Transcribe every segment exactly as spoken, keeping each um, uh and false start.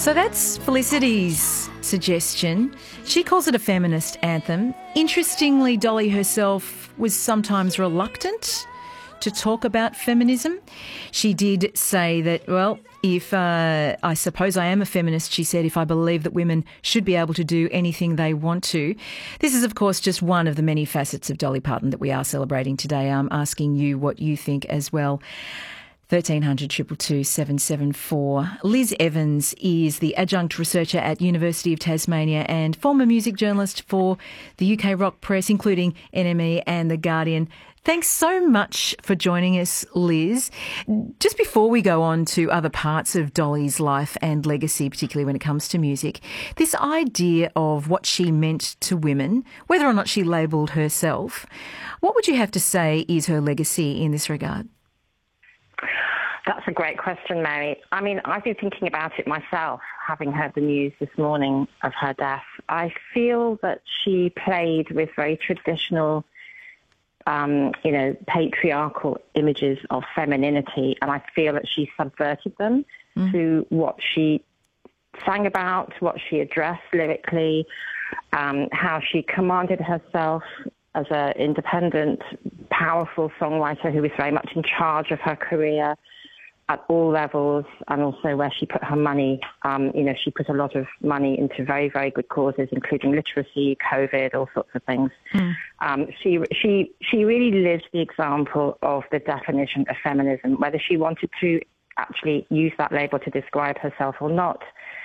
So that's Felicity's suggestion. She calls it a feminist anthem. Interestingly, Dolly herself was sometimes reluctant to talk about feminism. She did say that, well, if uh, I suppose I am a feminist, she said, if I believe that women should be able to do anything they want to. This is, of course, just one of the many facets of Dolly Parton that we are celebrating today. I'm asking you what you think as well. thirteen hundred, two two two, seven seven four. Liz Evans is the adjunct researcher at University of Tasmania and former music journalist for the U K rock press, including N M E and The Guardian. Thanks so much for joining us, Liz. Just before we go on to other parts of Dolly's life and legacy, particularly when it comes to music, this idea of what she meant to women, whether or not she labelled herself, what would you have to say is her legacy in this regard? That's a great question, Mary. I mean, I've been thinking about it myself, having heard the news this morning of her death. I feel that she played with very traditional, um, you know, patriarchal images of femininity, and I feel that she subverted them mm. through what she sang about, what she addressed lyrically, um, how she commanded herself as an independent, powerful songwriter who was very much in charge of her career at all levels, and also where she put her money. Um, you know, she put a lot of money into very, very good causes, including literacy, COVID, all sorts of things. Mm. Um, she she she really lived the example of the definition of feminism, whether she wanted to actually use that label to describe herself or not.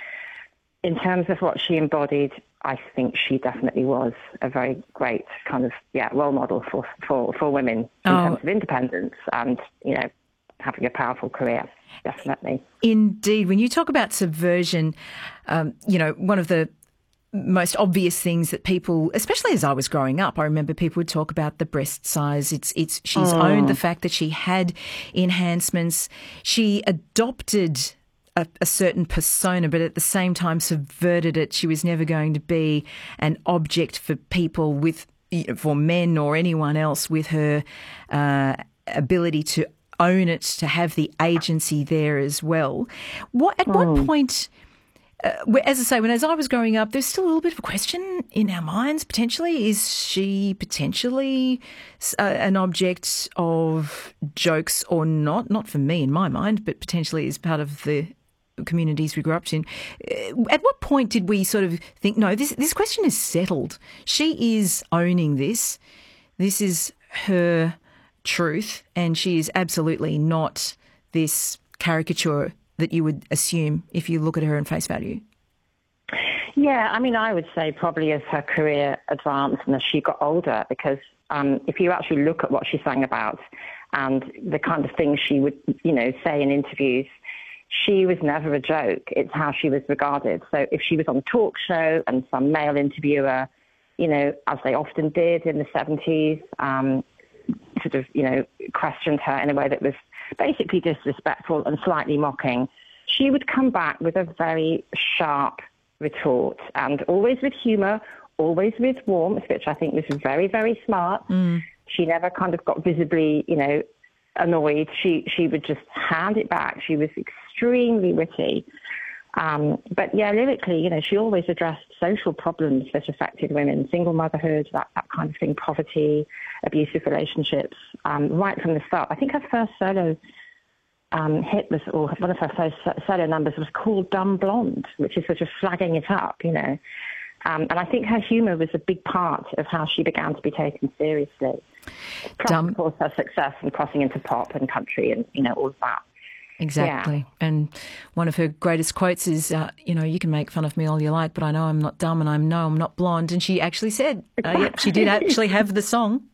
In terms of what she embodied, I think she definitely was a very great kind of yeah role model for for, for women in oh. terms of independence and, you know, having a powerful career, definitely. Indeed. When you talk about subversion, um, you know, one of the most obvious things that people, especially as I was growing up, I remember people would talk about the breast size. It's, it's, she's mm. owned the fact that she had enhancements. She adopted a, a certain persona, but at the same time subverted it. She was never going to be an object for people with, for men or anyone else with her uh, ability to own it, to have the agency there as well. What at what mm. point, uh, as I say, when as I was growing up, there's still a little bit of a question in our minds, potentially. Is she potentially uh, an object of jokes or not? Not for me in my mind, but potentially as part of the communities we grew up in. At what point did we sort of think, no, this, this question is settled. She is owning this. This is her truth, and she is absolutely not this caricature that you would assume if you look at her in face value. Yeah, I mean, I would say probably as her career advanced and as she got older, because um, if you actually look at what she sang about and the kind of things she would, you know, say in interviews, she was never a joke. It's how she was regarded. So if she was on a talk show and some male interviewer, you know, as they often did in the seventies, um, sort of, you know, questioned her in a way that was basically disrespectful and slightly mocking, she would come back with a very sharp retort, and always with humour, always with warmth, which I think was very, very smart. Mm. She never kind of got visibly, you know, annoyed. She she would just hand it back. She was extremely witty. Um, but yeah, lyrically, you know, she always addressed social problems that affected women, single motherhood, that, that kind of thing, poverty, abusive relationships, um, right from the start. I think her first solo um, hit was, or one of her first solo numbers was called Dumb Blonde, which is sort of flagging it up, you know. Um, and I think her humour was a big part of how she began to be taken seriously. Plus, Dumb. Of course, her success and crossing into pop and country and, you know, all of that. Exactly. Yeah. And one of her greatest quotes is, uh, you know, you can make fun of me all you like, but I know I'm not dumb and I know I'm not blonde. And she actually said, uh, yep, she did actually have the song